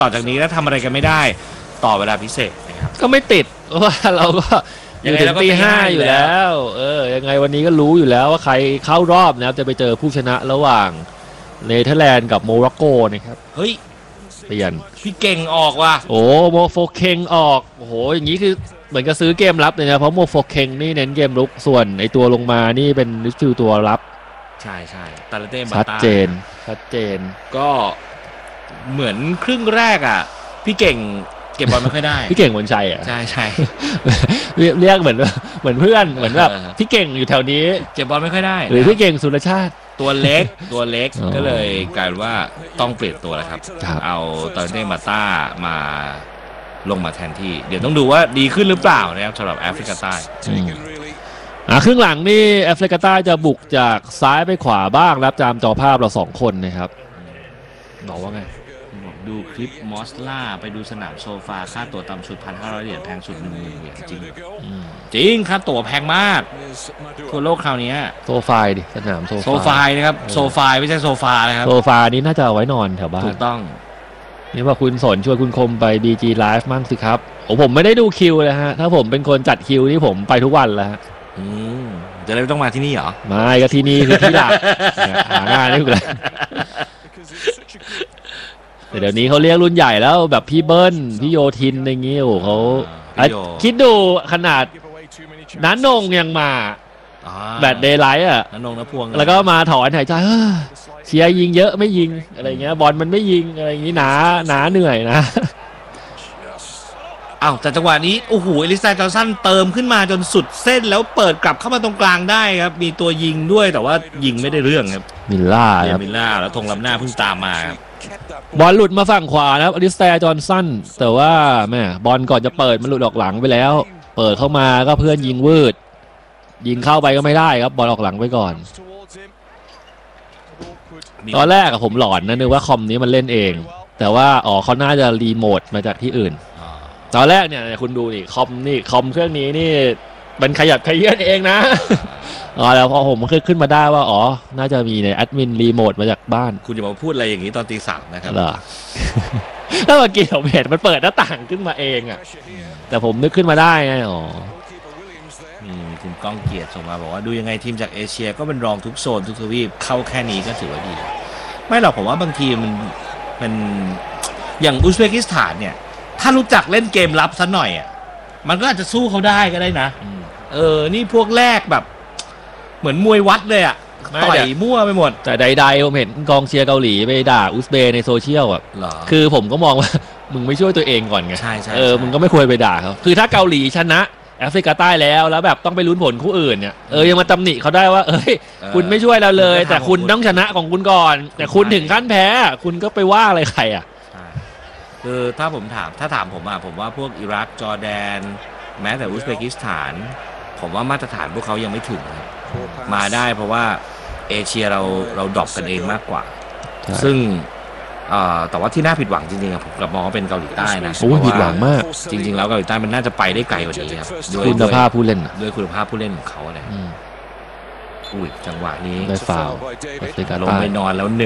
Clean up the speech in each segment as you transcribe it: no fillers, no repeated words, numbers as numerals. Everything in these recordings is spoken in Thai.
ต่อจากนี้ถ้าทำอะไรกันไม่ได้ต่อเวลาพิเศษนะครับก็ไม่ติดเพราะว่าเราก็อยู่ถึงตี 5อยู่แล้วยังไงวันนี้ก็รู้อยู่แล้วว่าใครเข้ารอบนะครับจะไปเจอผู้ชนะระหว่างเนเธอร์แลนด์กับโมร็อกโกนะครับเฮ้ยเปลี่ยนพี่เก่งออกว่ะโอ้โมโฟเคงออกโอ้โหอย่างนี้คือเหมือนกับซื้อเกมรับเลยนะเพราะโมโฟเคงนี่เน้นเกมรุกส่วนไอตัวลงมานี่เป็นลิสฟิลตัวรับใช่ตาลเต้บาตาชัดเจนก็เหมือนครึ่งแรกอ่ะพี่เก่งเก็บบอลไม่ค่อยได้พี่เก่งวนชัยอ่ะใช่เรียกเหมือนเพื่อนเหมือนแบบพี่เก่งอยู่แถวนี้เก็บบอลไม่ค่อยได้หรือพี่เก่งสุรชาติตัวเล็กก็เลยกลายว่าต้องเปลี่ยนตัวแล้วครับเอาตาลเต้บาต้ามาลงมาแทนที่เดี๋ยวต้องดูว่าดีขึ้นหรือเปล่านะครับสำหรับแอฟริกาใต้ครึ่งหลังนี่แอฟริกาใต้จะบุกจากซ้ายไปขวาบ้างรับตามจอภาพเรา2คนนะครับบอกว่าไงดูคลิปมอสล่าไปดูสนามโซฟาค่าตั๋วต่ำสุด 1,500 เหรียญแพงสุด 10,000 เหรียญจริงค่าตั๋วแพงมากทั่วโลกคราวนี้โซฟาดิสนามโซฟานะครับโซฟาไม่ใช่โซฟานะครับโซฟานี้น่าจะเอาไว้นอนแถวบ้านถูกต้องนี่ว่าคุณสนชวนคุณคมไป BG Live มั่งสิครับผมไม่ได้ดูคิวเลยฮะถ้าผมเป็นคนจัดคิวนี่ผมไปทุกวันแล้วฮะจะได้ไม่ต้องมาที่นี่เหรอไม่ก็ที่นี่คือที่หลักหางานได้ทุกเลยแต่เดี๋ยวนี้เขาเรียกรุ่นใหญ่แล้วแบบพี่เบิ้ลพี่โยทินอะไรเงี้ยเขาคิดดูขนาดน้านงยังมาแบบเดย์ไลท์อ่ะน้านงนะพวงแล้วก็มาถอนหายใจเชียร์ยิงเยอะไม่ยิงอะไรเงี้ยบอลมันไม่ยิงอะไรอย่างงี้หนาเหนื่อยนะแต่จังหวะนี้โอ้โหเอลิซาจอห์นสันเติมขึ้นมาจนสุดเส้นแล้วเปิดกลับเข้ามาตรงกลางได้ครับมีตัวยิงด้วยแต่ว่ายิงไม่ได้เรื่องครับมิลล่าแล้วธงล้ำหน้าเพิ่งตามมาครับบอลหลุดมาฝั่งขวานะครับอลิสแตร์จอห์นสันแต่ว่าแม่บอลก่อนจะเปิดมันหลุดออกหลังไปแล้วเปิดเข้ามาก็เพื่อนยิงวืดยิงเข้าไปก็ไม่ได้ครับบอลออกหลังไปก่อนตอนแรกผมหลอนนะนึกว่าคอมนี้มันเล่นเองแต่ว่าเขาน่าจะรีโมทมาจากที่อื่นตอนแรกเนี่ยคุณดูนี่คอมเครื่องนี้นี่มันขยับขยื่นเองนะแล้วพอผมขึ้นมาได้ว่าน่าจะมีในแอดมินรีโมทมาจากบ้านคุณจะมาพูดอะไรอย่างนี้ตอนตี 3นะครับเหรอถ้าเมื่อกี้ผมเห็นมันเปิดหน้าต่างขึ้นมาเองอ่ะแต่ผมนึกขึ้นมาได้ไงคุณก้องเกียรติส่งมาบอกว่าดูยังไงทีมจากเอเชียก็เป็นรองทุกโซนทุกทวีปเข้าแค่นี้ก็ถือว่าดีไม่หรอกผมว่าบางทีมันอย่างอุซเบกิสถานเนี่ยถ้ารู้จักเล่นเกมลับซะหน่อยมันก็อาจจะสู้เขาได้ก็ได้นะนี่พวกแรกแบบเหมือนมวยวัดเลยต่อยมั่วไปหมดแต่ใดๆผมเห็นกองเชียร์เกาหลีไปด่าอุซเบย์ในโซเชียลคือผมก็มองว่ามึงไม่ช่วยตัวเองก่อนไงใช่มึงก็ไม่ควรไปด่าเขาคือถ้าเกาหลีชนะแอฟริกาใต้แล้วแบบต้องไปลุ้นผลคู่อื่นเนี่ยยังมาตำหนิเขาได้ว่าคุณไม่ช่วยเราเลยแต่คุณต้องชนะของคุณก่อนแต่คุณถึงขั้นแพ้คุณก็ไปว่าอะไรใครคือถ้าถามผมผมว่าพวกอิรักจอร์แดนแม้แต่อุซเบกิสถานผมว่ามาตรฐานพวกเขายังไม่ถึงมาได้เพราะว่าเอเชียเราดรอปกันเองมากกว่าซึ่งแต่ว่าที่น่าผิดหวังจริงๆผมกลับมองว่าเป็นเกาหลีใต้นะผิดหวังมากจริงๆแล้วเกาหลีใต้มันน่าจะไปได้ไกลกว่านี้ครับด้วยคุณภาพผู้เล่นด้วยคุณภาพผู้เล่นของเขาอะไรจังหวะนี้ได้ฟาวล์ลงไปนอนแล้ว1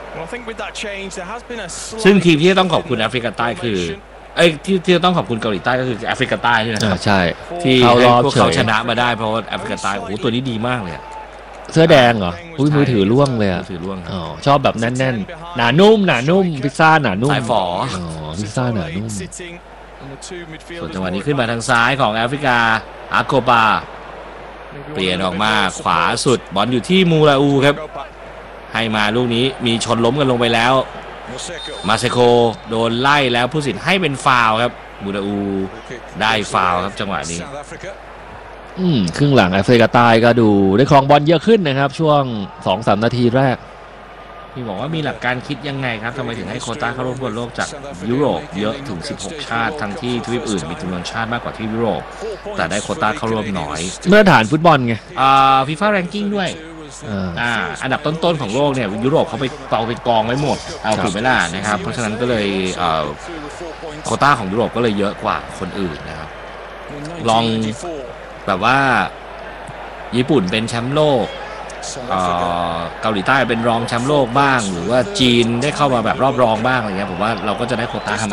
ซึ่งทีมที่ต้องขอบคุณแอฟริกาใต้คือที่ต้องขอบคุณเกาหลีใต้ก็คือแอฟริกาใต้ใช่ไหมครับใช่ที่ให้พวกเขาชนะมาได้เพราะว่าแอฟริกาใต้ตัวนี้ดีมากเลยเสื้อแดงเหรอมือถือล่วงเลยถือล่วงชอบแบบแน่นๆหนานุ่มพิซซ่าหนานุ่มสายฝอพิซซ่าหนานุ่มส่วนจังหวะนี้ขึ้นมาทางซ้ายของแอฟริกาอาโกบาเปลี่ยนออกมาขวาสุดบอลอยู่ที่มูราอูครับให้มาลูกนี้มีชนล้มกันลงไปแล้วมาเซโคโดนไล่แล้วผู้สินให้เป็นฟาวล์ครับมูราอูได้ฟาวล์ครับจังหวะนี้ครึ่งหลังแอฟริกาใต้ก็ดูได้ครองบอลเยอะขึ้นนะครับช่วง 2-3 นาทีแรกพี่บอกว่ามีหลักการคิดยังไงครับทำไมถึงให้โควต้าเข้าร่วมฟุตบอลโลกจากยุโรปเยอะถึง16ชาติทั้งที่ทวีปอื่นมีจำนวนชาติมากกว่าที่ยุโรปแต่ได้โควต้าเข้าร่วมน้อยมาตรฐานฟุตบอลไง FIFA ranking ด้วยอันดับต้นๆของโลกเนี่ยยุโรปเขาไปกองไว้หมดถูกไหมล่ะนะครับเพราะฉะนั้นก็เลยโควต้าของยุโรปก็เลยเยอะกว่าคนอื่นนะครับลองแบบว่าญี่ปุ่นเป็นแชมป์โลกเกาหลีใต้เป็นรองแชมป์โลกบ้าง หรือว่าจีนได้เข้ามาแบบรอบรองบ้างอะไรเงี้ยผมว่าเราก็จะได้โควต้า